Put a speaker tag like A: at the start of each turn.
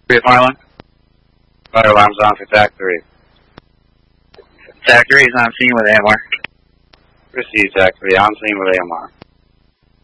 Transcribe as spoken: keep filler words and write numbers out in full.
A: Three Marlin. Fire alarms on for T A C three. T A C three is on scene with A M R. Proceed, T A C three, on scene with A M R.